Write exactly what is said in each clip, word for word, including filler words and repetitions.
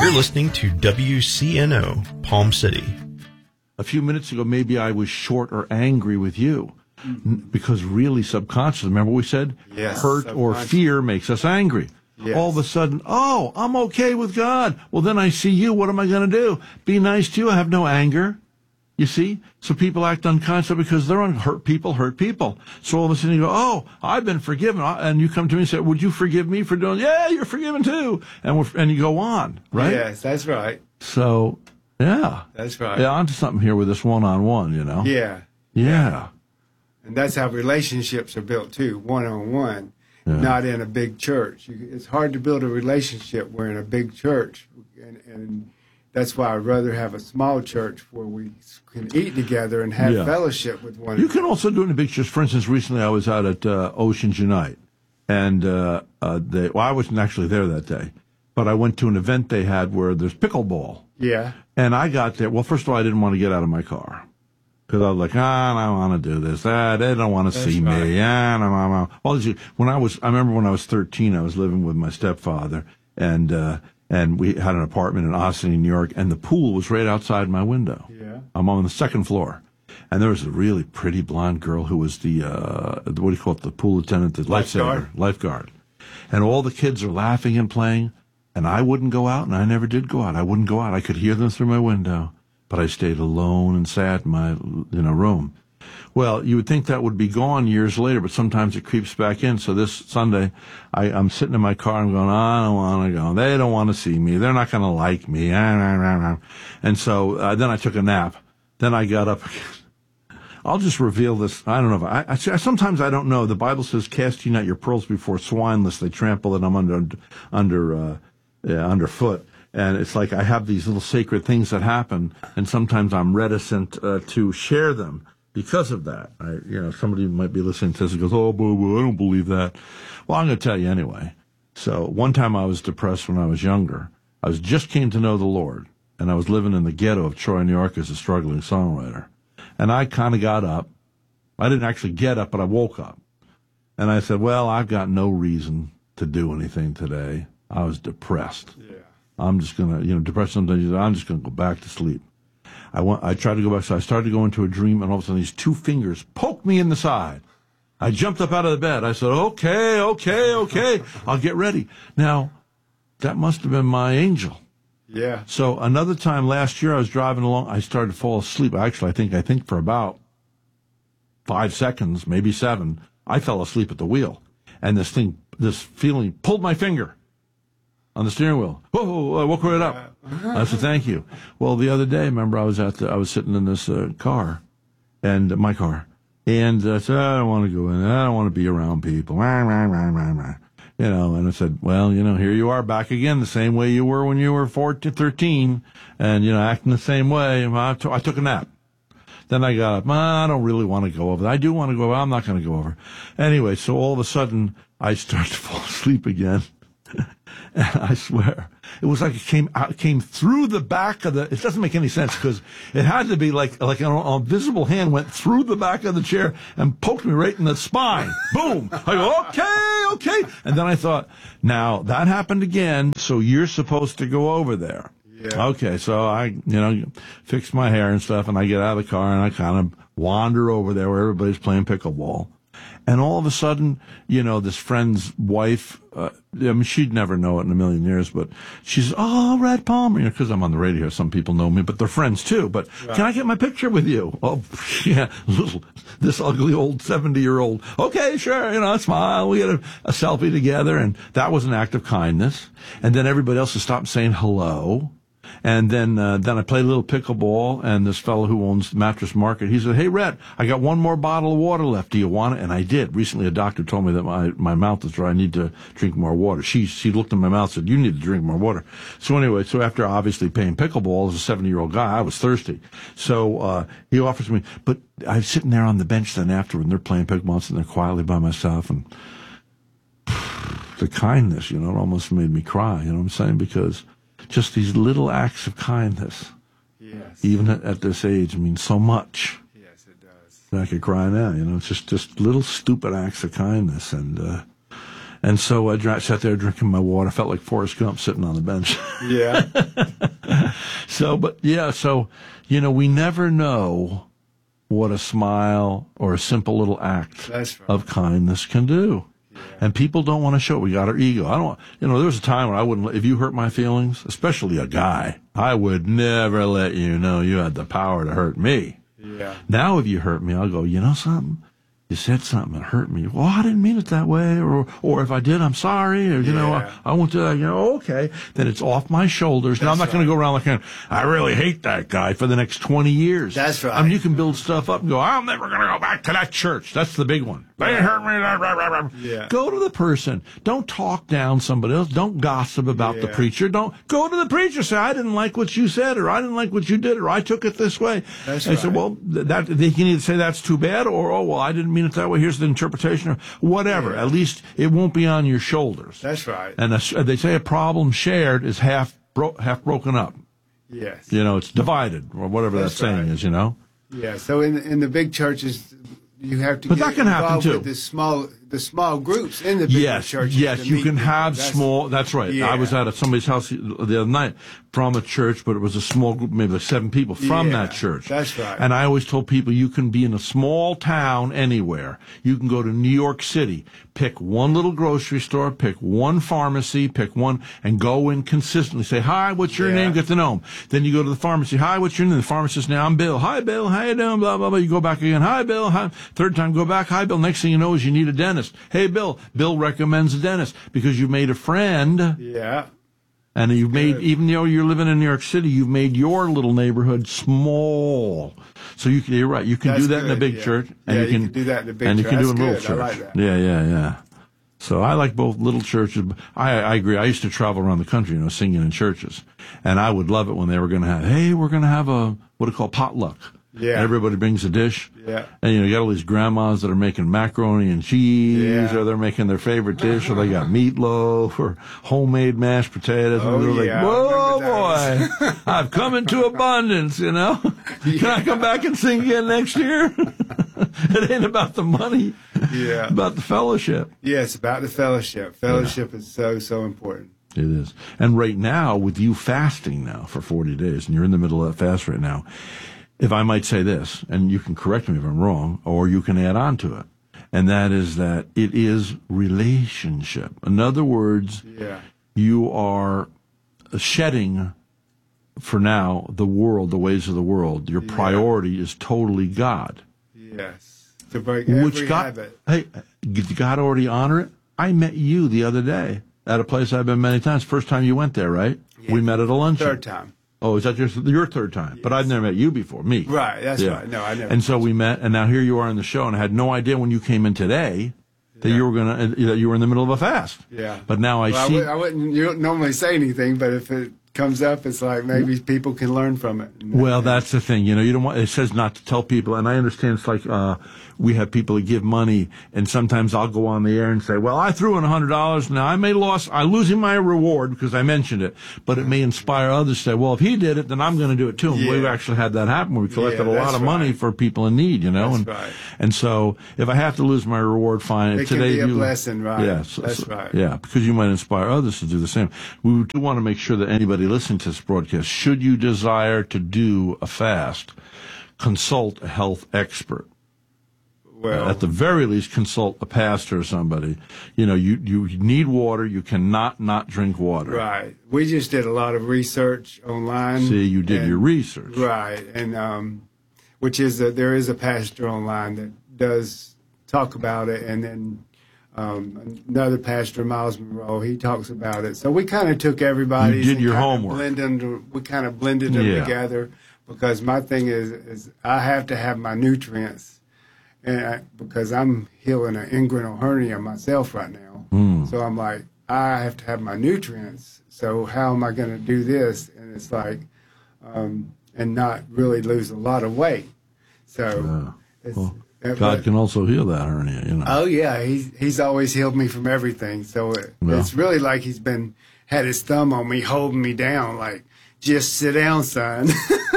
You're listening to W C N O, Palm City. A few minutes ago, maybe I was short or angry with you. Because really subconsciously, remember we said? Yes, hurt or fear makes us angry. Yes. All of a sudden, oh, I'm okay with God. Well, then I see you. What am I going to do? Be nice to you. I have no anger. You see? So people act unconsciously because they're unhurt people, hurt people. So all of a sudden you go, oh, I've been forgiven. And you come to me and say, would you forgive me for doing, yeah, you're forgiven too. And we're, and you go on, right? Yes, that's right. So, yeah. That's right. Yeah, onto something here with this one-on-one, you know? Yeah. Yeah. And that's how relationships are built too, one-on-one, yeah. Not in a big church. You, it's hard to build a relationship. We're in a big church, and, and that's why I'd rather have a small church where we can eat together and have yeah. fellowship with one You another. can also do it in a big church. For instance, recently I was out at uh, Oceans Unite, and uh, uh, they, well, I wasn't actually there that day, but I went to an event they had where there's pickleball. Yeah. And I got there. Well, first of all, I didn't want to get out of my car. Because I was like, ah, I don't want to do this. Ah, they don't want to see right. me. Ah, no, no, no. Well, when I was, I remember when I was thirteen, I was living with my stepfather, and uh, and we had an apartment in Austin, New York, and the pool was right outside my window. Yeah. I'm on the second floor, and there was a really pretty blonde girl who was the uh, what do you call it, the pool attendant, the lifeguard, lifeguard, and all the kids are laughing and playing, and I wouldn't go out, and I never did go out. I wouldn't go out. I could hear them through my window. But I stayed alone and sad in my, you know, room. Well, you would think that would be gone years later, but sometimes it creeps back in. So this Sunday, I, I'm sitting in my car and going, I don't want to go. They don't want to see me. They're not going to like me. And so uh, then I took a nap. Then I got up. I'll just reveal this. I don't know. If I, I, sometimes I don't know. The Bible says, cast ye not your pearls before swine, lest they trample them under, under, uh, yeah, underfoot. And it's like I have these little sacred things that happen, and sometimes I'm reticent uh, to share them because of that. I, you know, somebody might be listening to this and goes, oh, boo, boo, I don't believe that. Well, I'm going to tell you anyway. So one time I was depressed when I was younger. I was just came to know the Lord, and I was living in the ghetto of Troy, New York as a struggling songwriter. And I kind of got up. I didn't actually get up, but I woke up. And I said, well, I've got no reason to do anything today. I was depressed. Yeah. I'm just going to, you know, depressed sometimes, I'm just going to go back to sleep. I went, I tried to go back, so I started to go into a dream, and all of a sudden these two fingers poked me in the side. I jumped up out of the bed. I said, okay, okay, okay, I'll get ready. Now, that must have been my angel. Yeah. So another time last year, I was driving along, I started to fall asleep. Actually, I think, I think for about five seconds, maybe seven, I fell asleep at the wheel. And this thing, this feeling pulled my finger on the steering wheel. Whoa, I woke right up. I said, thank you. Well, the other day, remember, I was at the, I was sitting in this uh, car, and uh, my car, and I said, I don't want to go in. I don't want to be around people. You know, and I said, well, you know, here you are back again, the same way you were when you were fourteen, thirteen, and, you know, acting the same way. I, t- I took a nap. Then I got up. I don't really want to go over. I do want to go over. I'm not going to go over. Anyway, so all of a sudden, I start to fall asleep again. And I swear, it was like it came out, it came through the back of the, it doesn't make any sense because it had to be like, like an invisible hand went through the back of the chair and poked me right in the spine. Boom. I go, okay, okay. And then I thought, now that happened again, so you're supposed to go over there. Yeah. Okay, so I, you know, fix my hair and stuff, and I get out of the car and I kind of wander over there where everybody's playing pickleball. And all of a sudden, you know, this friend's wife, uh, I mean, she'd never know it in a million years, but she says, oh, Red Palmer, you know, because I'm on the radio, some people know me, but they're friends too. But right. Can I get my picture with you? Oh, yeah, little, this ugly old seventy-year-old. Okay, sure, you know, smile. We get a, a selfie together, and that was an act of kindness. And then everybody else has stopped saying hello. And then uh, then I played a little pickleball, and this fellow who owns Mattress Market, he said, hey, Red, I got one more bottle of water left. Do you want it? And I did. Recently, a doctor told me that my, my mouth is dry. I need to drink more water. She she looked in my mouth and said, you need to drink more water. So anyway, so after obviously playing pickleball as a seventy-year-old guy, I was thirsty. So uh, he offers me, but I was sitting there on the bench then after, and they're playing pickleball, and sitting there quietly by myself, and the kindness, you know, it almost made me cry, you know what I'm saying? Because just these little acts of kindness, yes, even at, at this age, mean so much. Yes, it does. I could cry now, you know. It's just, just little stupid acts of kindness, and uh, And so I dra- sat there drinking my water. I felt like Forrest Gump sitting on the bench. Yeah. So, but yeah, so, you know, we never know what a smile or a simple little act That's right. of kindness can do. Yeah. And people don't want to show it. We got our ego. I don't, you know, there was a time when I wouldn't, if you hurt my feelings, especially a guy, I would never let you know you had the power to hurt me. Yeah. Now if you hurt me, I'll go, you know something? You said something that hurt me. Well, I didn't mean it that way. Or, or if I did, I'm sorry. Or, you Yeah. know, I, I won't do that. You know, okay. Then it's off my shoulders. Now, I'm not going to go around like, I really hate that guy for the next twenty years. That's right. I mean, you can build stuff up and go, I'm never going to go back to that church. That's the big one. They hurt me. Rah, rah, rah, rah. Yeah. Go to the person. Don't talk down somebody else. Don't gossip about the Yeah. preacher. Don't go to the preacher. Say, I didn't like what you said, or I didn't like what you did, or I took it this way. That's and I said, right. well, th- that they can either say that's too bad, or oh well, I didn't mean it that way. Here's the interpretation, or whatever. Yeah. At least it won't be on your shoulders. That's right. And a, they say a problem shared is half bro- half broken up. Yes. You know, it's divided, or whatever That's that saying right. is. You know. Yeah. So in in the big churches, you have to But get that can happen, involved too. with the small the small groups in the bigger Yes, churches. yes, to you meet can people. have That's- small. That's right. Yeah. I was at somebody's house the other night from a church, but it was a small group, maybe like seven people from Yeah, that church. that's right. And I always told people, you can be in a small town anywhere. You can go to New York City, pick one little grocery store, pick one pharmacy, pick one, and go in consistently. Say, hi, what's your Yeah. name? Get to know them. Then you go to the pharmacy. Hi, what's your name? The pharmacist, now I'm Bill. Hi, Bill. How you doing? Blah, blah, blah. You go back again. Hi, Bill. Hi. Third time, go back. Hi, Bill. Next thing you know is you need a dentist. Hey, Bill. Bill recommends a dentist because you've made a friend. Yeah. And you've made, Good. even though you're living in New York City, you've made your little neighborhood small. So you can, you're right, you can That's do that in a good, big yeah. church. Yeah, you can do that in a big and church. you can do it That's in a little good. I church. like that. Yeah, yeah, yeah. So I like both little churches. I, I agree. I used to travel around the country, you know, singing in churches. And I would love it when they were going to have, hey, we're going to have a, what do you call potluck. Yeah. Everybody brings a dish. Yeah. And, you know, you got all these grandmas that are making macaroni and cheese, Yeah. or they're making their favorite dish, or they got meatloaf, or homemade mashed potatoes. Oh, and they're yeah, I like, whoa, remember boy, I've come into abundance, you know? Can I come back and sing again next year? It ain't about the money. Yeah. It's about the fellowship. Yes, about the fellowship. Fellowship is so, so important. It is. And right now, with you fasting now for forty days, and you're in the middle of that fast right now, if I might say this, and you can correct me if I'm wrong, or you can add on to it, and that is that it is relationship. In other words, Yeah. you are shedding, for now, the world, the ways of the world. Your Yeah. priority is totally God. Yes. To break every Which God, habit. hey, did God already honor it? I met you the other day at a place I've been many times. First time you went there, right? Yeah. We met at a luncheon. Third time. Oh, is that your your third time? But I've never met you before. Me. Right, that's Yeah. right. No, I never. And so we met, and now here you are in the show, and I had no idea when you came in today that Yeah. you were gonna that you were in the middle of a fast. Yeah. But now I Well, see. I, would, I wouldn't. You don't normally say anything, but if it comes up, it's like maybe people can learn from it. Well, that's the thing. You know, you don't want, it says not to tell people, and I understand it's like, uh, we have people that give money, and sometimes I'll go on the air and say, well, I threw in a hundred dollars, now I may lost, I'm losing my reward because I mentioned it, but it may inspire others to say, well, if he did it, then I'm going to do it too. And Yeah. we've actually had that happen where we collected Yeah, a lot that's of money right. for people in need, you know, That's and, right. and so if I have to lose my reward, fine. It can Today be a you, blessing, right? Yes. That's right. Yeah, because you might inspire others to do the same. We do want to make sure that anybody listening to this broadcast, should you desire to do a fast, consult a health expert. Well, At the very least, consult a pastor or somebody. You know, you, you need water. You cannot not drink water. right. We just did a lot of research online. See, you did and- your research. Right, and um, which is that there is a pastor online that does talk about it, and then um, another pastor, Miles Monroe, he talks about it. So we kind of took everybody's. You did and your kinda homework. Blended, we kind of blended them Yeah. together because my thing is, is I have to have my nutrients. And I, because I'm healing an inguinal hernia myself right now. Mm. So I'm like, I have to have my nutrients. So how am I going to do this? And it's like, um, and not really lose a lot of weight. So, it's, Well, uh, God but- can also heal that hernia, you know. oh yeah, he's he's always healed me from everything. So it, Yeah. it's really like he's been had his thumb on me, holding me down, like just sit down, son.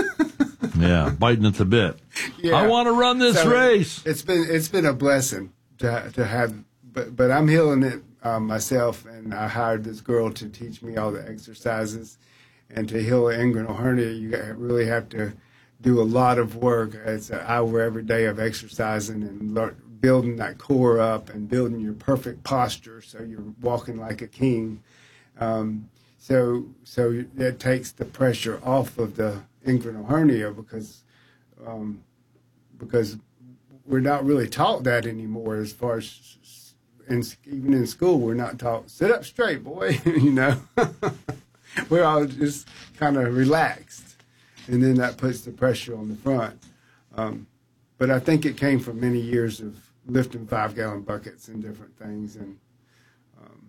Yeah, biting at the bit. Yeah. I want to run this So race. It's been it's been a blessing to to have, but but I'm healing it uh, myself, and I hired this girl to teach me all the exercises. And to heal an inguinal hernia, you really have to do a lot of work. It's an hour every day of exercising and learn, building that core up and building your perfect posture so you're walking like a king. Um, so so that takes the pressure off of the inguinal hernia because um, because we're not really taught that anymore. As far as in, even in school, we're not taught sit up straight, boy. You know. We're all just kind of relaxed, and then that puts the pressure on the front. Um, but I think it came from many years of lifting five-gallon buckets and different things, and um,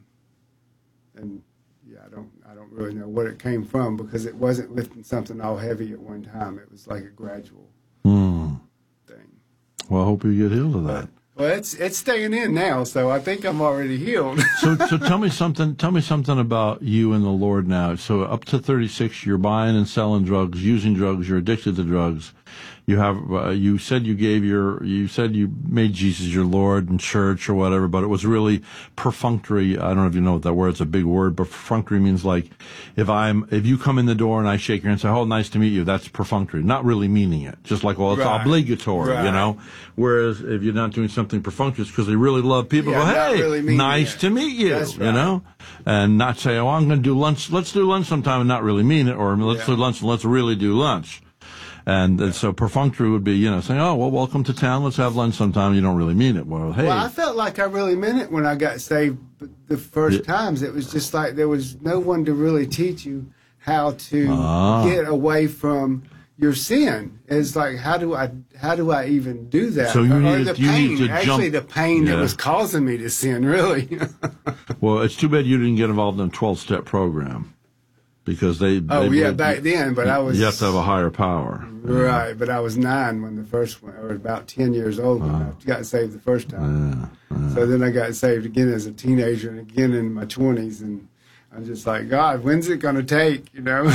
and yeah, I don't I don't really know what it came from because it wasn't lifting something all heavy at one time. It was like a gradual mm. thing. Well, I hope you get healed of that. But, well, it's it's staying in now, so I think I'm already healed. so, so tell me something. Tell me something about you and the Lord now. So, up to thirty-six, you're buying and selling drugs, using drugs. You're addicted to drugs. You have. Uh, you said you gave your. You said you made Jesus your Lord in church or whatever, but it was really perfunctory. I don't know if you know what that word. It's a big word, but perfunctory means like if I'm if you come in the door and I shake your hand and say, "Oh, nice to meet you," that's perfunctory, not really meaning it. Just like, well, it's right. obligatory, right. you know. Whereas if you're not doing something perfunctory, it's because they really love people. Yeah, Go, hey, really nice it. to meet you, That's right. you know, and not say, "Oh, I'm going to do lunch. Let's do lunch sometime," and not really mean it, or let's yeah. do lunch and let's really do lunch. And, and so perfunctory would be, you know, saying, "Oh, well, welcome to town. Let's have lunch sometime." You don't really mean it. Well, hey. Well, I felt like I really meant it when I got saved the first yeah. times. It was just like there was no one to really teach you how to ah. get away from your sin. It's like, how do I how do I even do that? So you or, needed, or the you pain, needed to actually jump. the pain yeah. that was causing me to sin, really. Well, it's too bad you didn't get involved in a twelve-step program. Because they, oh they yeah, would, back then, but I was you have to have a higher power, right? But I was nine when the first one, or about ten years old when uh, I got saved the first time. Uh, uh, so then I got saved again as a teenager and again in my twenties, and I'm just like, God, when's it going to take? You know.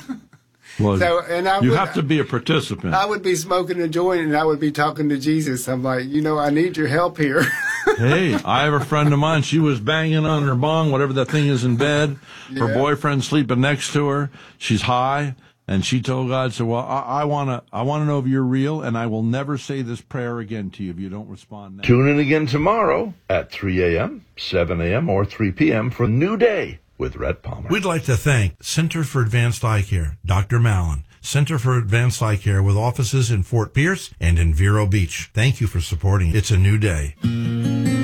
Well, so, and I you would, have to be a participant. I would be smoking a joint and I would be talking to Jesus. I'm like, you know, I need your help here. Hey, I have a friend of mine. She was banging on her bong, whatever that thing is in bed. Yeah. Her boyfriend sleeping next to her. She's high, and she told God, "So, well, I, I wanna, I wanna know if you're real, and I will never say this prayer again to you if you don't respond now." Tune in again tomorrow at three a.m., seven a.m., or three p.m. for New Day with Rhett Palmer. We'd like to thank Center for Advanced Eye Care, Doctor Mallon. Center for Advanced Eye Care with offices in Fort Pierce and in Vero Beach. Thank you for supporting It's a New Day.